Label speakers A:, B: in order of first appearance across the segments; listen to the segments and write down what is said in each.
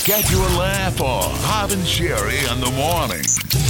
A: Get your laugh on. Bob and Sherry in the morning.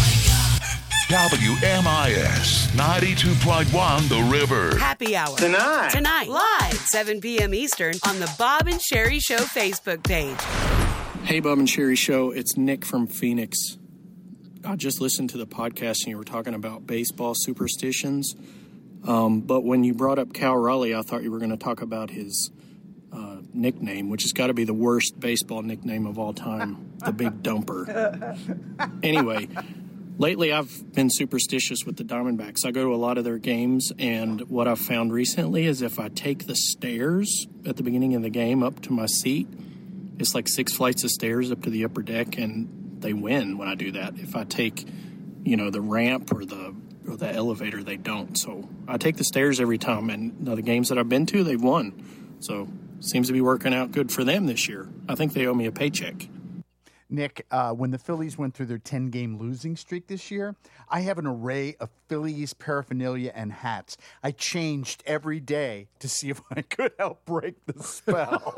A: WMIS 92.1 The River.
B: Happy hour. Tonight. Live, 7 p.m. Eastern on the Bob and Sherry Show Facebook page.
C: Hey, Bob and Sherry Show. It's Nick from Phoenix. I just listened to the podcast and you were talking about baseball superstitions. But when you brought up Cal Raleigh, I thought you were going to talk about his nickname, which has got to be the worst baseball nickname of all time, the Big Dumper. Anyway, lately I've been superstitious with the Diamondbacks. I go to a lot of their games, and what I've found recently is if I take the stairs at the beginning of the game up to my seat, it's like 6 flights of stairs up to the upper deck, and they win when I do that. If I take, the ramp or the elevator, they don't. So I take the stairs every time, and the games that I've been to, they've won. So seems to be working out good for them this year. I think they owe me a paycheck.
D: Nick, when the Phillies went through their 10-game losing streak this year, I have an array of Phillies paraphernalia and hats. I changed every day to see if I could help break the spell.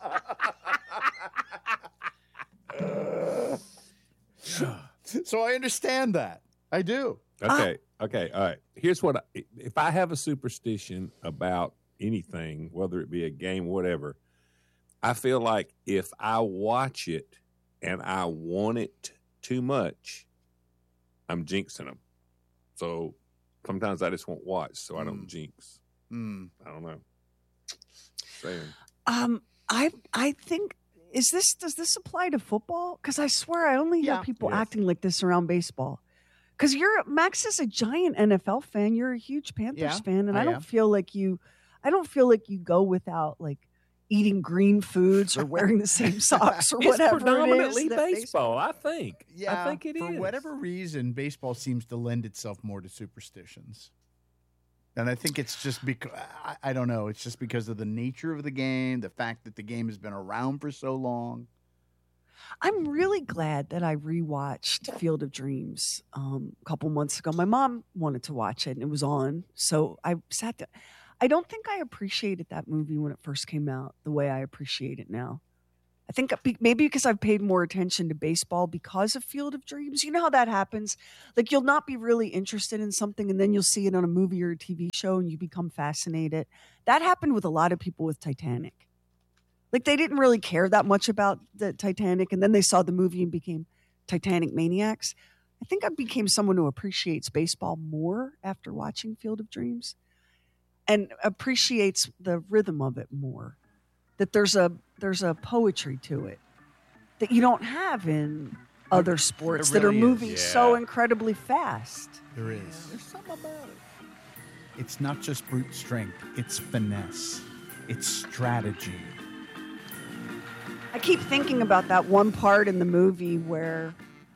D: So I understand that. I do.
E: Okay, all right. Here's what if I have a superstition about anything, whether it be a game, whatever, I feel like if I watch it and I want it too much, I'm jinxing them. So sometimes I just won't watch, so I don't jinx. I don't know. Saying.
F: I think does this apply to football? Because I swear I only hear people acting like this around baseball. Because Max is a giant NFL fan. You're a huge Panthers fan, and I don't feel like you go without like eating green foods or wearing the same socks or whatever.
E: It's predominantly
F: it is
E: baseball, I think.
D: Yeah,
E: I think it is.
D: For whatever reason, baseball seems to lend itself more to superstitions. And I think it's just because, I don't know, it's just because of the nature of the game, the fact that the game has been around for so long.
F: I'm really glad that I rewatched Field of Dreams a couple months ago. My mom wanted to watch it, and it was on. So I sat there. I don't think I appreciated that movie when it first came out the way I appreciate it now. I think maybe because I've paid more attention to baseball because of Field of Dreams. You know how that happens? Like you'll not be really interested in something and then you'll see it on a movie or a TV show and you become fascinated. That happened with a lot of people with Titanic. Like they didn't really care that much about the Titanic and then they saw the movie and became Titanic maniacs. I think I became someone who appreciates baseball more after watching Field of Dreams and appreciates the rhythm of it more. That there's a poetry to it that you don't have in other sports that are moving so incredibly fast.
D: There is. There's something about it. It's not just brute strength. It's finesse. It's strategy.
F: I keep thinking about that one part in the movie where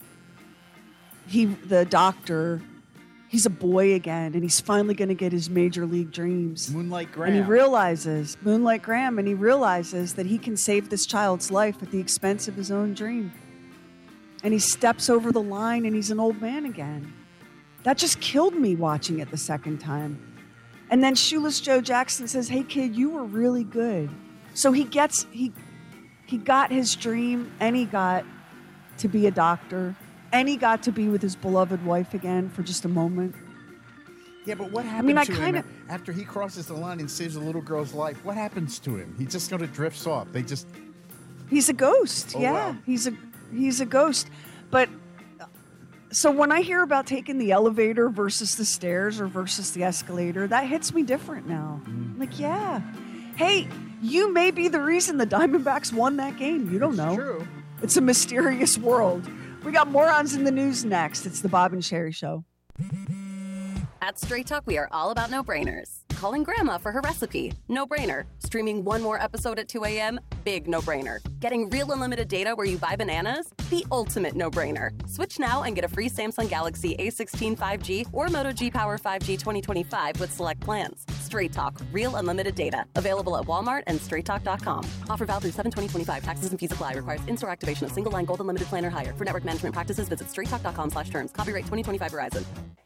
F: the doctor, he's a boy again, and he's finally going to get his major league dreams.
D: Moonlight Graham.
F: And he realizes that he can save this child's life at the expense of his own dream. And he steps over the line, and he's an old man again. That just killed me watching it the second time. And then Shoeless Joe Jackson says, "Hey, kid, you were really good." So he got his dream, and he got to be a doctor. And he got to be with his beloved wife again for just a moment.
D: Yeah, but what happens to him after he crosses the line and saves a little girl's life? What happens to him? He just sort of drifts off.
F: He's a ghost.
D: Oh,
F: yeah,
D: wow.
F: he's a ghost. But so when I hear about taking the elevator versus the stairs or versus the escalator, that hits me different now. Like, yeah, hey, you may be the reason the Diamondbacks won that game. You don't know.
D: True.
F: It's a mysterious world. We got morons in the news next. It's the Bob and Sherry Show.
G: At Straight Talk, we are all about no-brainers. Calling Grandma for her recipe, no-brainer. Streaming one more episode at 2 a.m., big no-brainer. Getting real unlimited data where you buy bananas, the ultimate no-brainer. Switch now and get a free Samsung Galaxy A16 5G or Moto G Power 5G 2025 with select plans. Straight Talk, real unlimited data. Available at Walmart and straighttalk.com. Offer valid through 7/20/25. Taxes and fees apply. Requires in-store activation of single line gold unlimited plan or higher. For network management practices, visit straighttalk.com/terms. Copyright 2025 Verizon.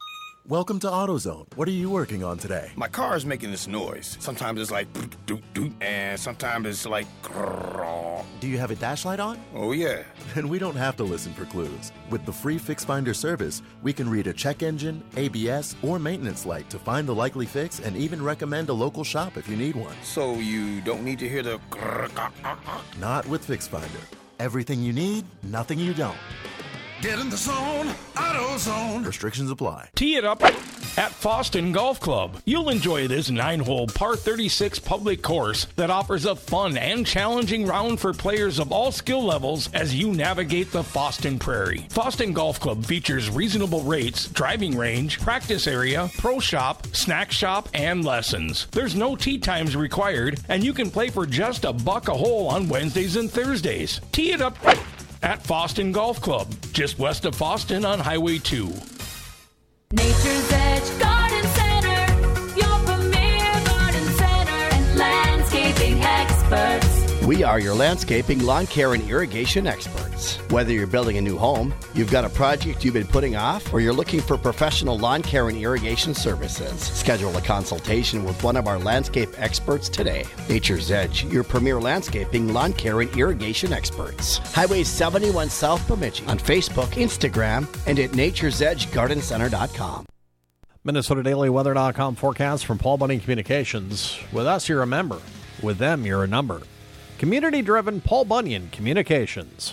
H: Welcome to AutoZone. What are you working on today?
I: My car is making this noise. Sometimes it's like doot doot, and sometimes it's like grrr.
H: Do you have a dash light on?
I: Oh yeah.
H: Then we don't have to listen for clues. With the free Fix Finder service, we can read a check engine, ABS, or maintenance light to find the likely fix and even recommend a local shop if you need one.
I: So you don't need to hear the grrr.
H: Not with Fix Finder. Everything you need, nothing you don't.
A: Get in the zone, AutoZone.
H: Restrictions apply.
J: Tee it up at Foston Golf Club. You'll enjoy this 9-hole par 36 public course that offers a fun and challenging round for players of all skill levels as you navigate the Foston Prairie. Foston Golf Club features reasonable rates, driving range, practice area, pro shop, snack shop, and lessons. There's no tee times required, and you can play for just $1 a hole on Wednesdays and Thursdays. Tee it up at Foston Golf Club, just west of Foston on Highway 2.
K: Nature's Edge Garden Center, your premier garden center and landscaping experts.
L: We are your landscaping, lawn care, and irrigation experts. Whether you're building a new home, you've got a project you've been putting off, or you're looking for professional lawn care and irrigation services, schedule a consultation with one of our landscape experts today. Nature's Edge, your premier landscaping, lawn care, and irrigation experts. Highway 71 South Bemidji on Facebook, Instagram, and at naturesedgegardencenter.com.
M: MinnesotaDailyWeather.com forecast from Paul Bunyan Communications. With us, you're a member. With them, you're a number. Community-driven Paul Bunyan Communications.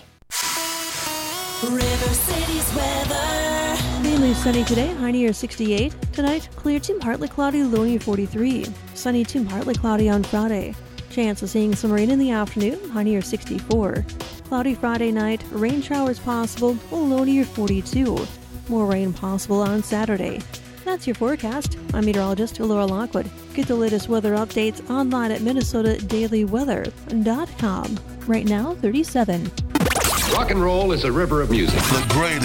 K: River City's weather.
N: Mainly sunny today, high near 68. Tonight, clear to partly cloudy, low near 43. Sunny to partly cloudy on Friday. Chance of seeing some rain in the afternoon, high near 64. Cloudy Friday night, rain showers possible, low near 42. More rain possible on Saturday. That's your forecast. I'm meteorologist Laura Lockwood. Get the latest weather updates online at MinnesotaDailyWeather.com. Right now, 37.
O: Rock and roll is a river of music.
A: The greatest.